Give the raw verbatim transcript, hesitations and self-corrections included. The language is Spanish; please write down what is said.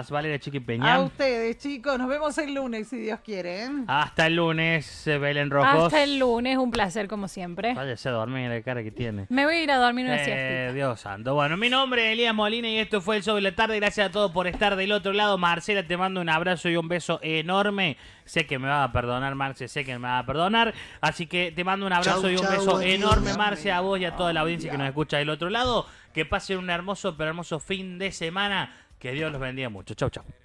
Gracias, Valeria Chiqui Peña. A ustedes, chicos. Nos vemos el lunes, si Dios quiere. ¿eh? Hasta el lunes, Belén Rojos. Hasta el lunes, un placer como siempre. Váyase a dormir, la cara que tiene. Me voy a ir a dormir una Eh, siestita. Dios santo. Bueno, mi nombre es Elías Molina y esto fue El Show de la Tarde. Gracias a todos por estar del otro lado. Marcela, te mando un abrazo y un beso enorme. Sé que me va a perdonar, Marce, sé que me va a perdonar. Así que te mando un abrazo Chau, y un chau, beso adiós. enorme, Marce, a vos y a toda la audiencia que nos escucha del otro lado. Que pasen un hermoso, pero hermoso fin de semana. Que Dios los bendiga mucho. Chau, chau.